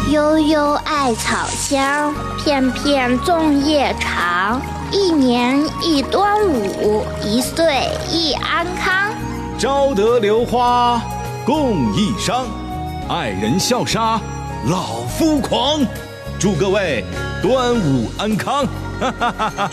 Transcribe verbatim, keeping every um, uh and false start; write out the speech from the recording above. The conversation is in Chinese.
悠悠艾草香，片片粽叶长。一年一端午，一岁一安康。 招得榴花共一觞，爱人笑杀老夫狂。祝各位端午安康！哈哈哈哈。